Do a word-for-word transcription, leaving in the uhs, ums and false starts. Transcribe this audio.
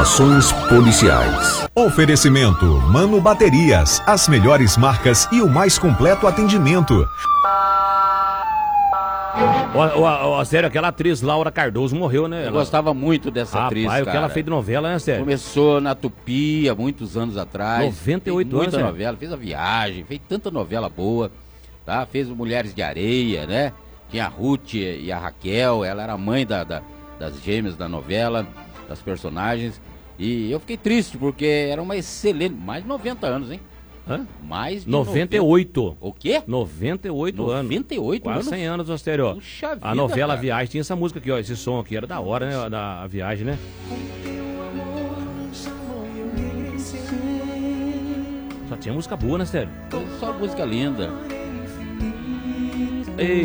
Informações policiais. Oferecimento Mano Baterias, as melhores marcas e o mais completo atendimento. Ó, ó, ó, sério, aquela atriz Laura Cardoso morreu, né? Eu ela... gostava muito dessa Rapaz, atriz, o que cara. ela fez de novela, né, sério? Começou na Tupi há muitos anos atrás. noventa e oito fez muita anos, novela, fez A Viagem, fez tanta novela boa, tá? Fez Mulheres de Areia, né? Tinha a Ruth e a Raquel, ela era a mãe da, da, das gêmeas da novela, das personagens. E eu fiquei triste, porque era uma excelente... Mais de noventa anos, hein? Hã? Mais de noventa e oito. noventa... O quê? noventa e oito anos. noventa e oito Quase anos? cem anos, Astério. Puxa vida, a novela cara. Viagem tinha essa música aqui, ó. Esse som aqui era da hora, né? Da a Viagem, né? Só tinha música boa, né, sério? Só música linda. Ei,